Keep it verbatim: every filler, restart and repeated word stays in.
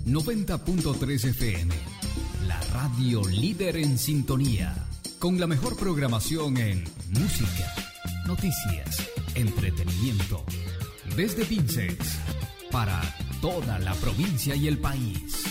noventa punto tres F M, la radio líder en sintonía, con la mejor programación en música, noticias, entretenimiento, desde Pinces, para toda la provincia y el país.